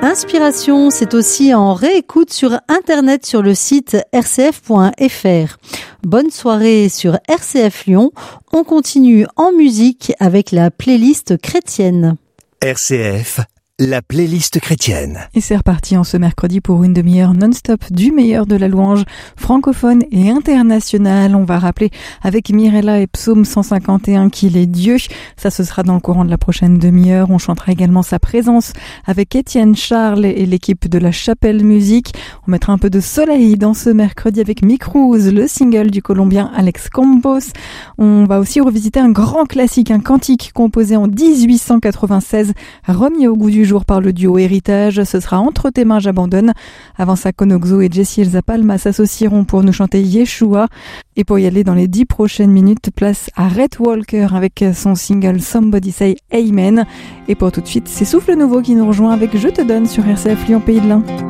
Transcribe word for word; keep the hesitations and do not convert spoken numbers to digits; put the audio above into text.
Inspiration, c'est aussi en réécoute sur Internet sur le site r c f point f r. Bonne soirée sur R C F Lyon. On continue en musique avec la playlist chrétienne. R C F, la playlist chrétienne. Et c'est reparti en ce mercredi pour une demi-heure non-stop du meilleur de la louange francophone et internationale. On va rappeler avec Mirella et Psaume cent cinquante et un qu'il est Dieu. Ça, ce sera dans le courant de la prochaine demi-heure. On chantera également sa présence avec Étienne Charles et l'équipe de la Chapelle Musique. On mettra un peu de soleil dans ce mercredi avec Mick Cruz, le single du Colombien Alex Campos. On va aussi revisiter un grand classique, un cantique composé en dix-huit cent quatre-vingt-seize, remis au goût du jour par le duo Héritage. Ce sera Entre tes mains j'abandonne. Avant ça, Konoxo et Jessie Elsa Palma s'associeront pour nous chanter Yeshua. Et pour y aller dans les dix prochaines minutes, place à Rhett Walker avec son single Somebody Say Amen. Et pour tout de suite, c'est Souffle Nouveau qui nous rejoint avec Je te donne sur R C F Lyon Pays de l'Ain.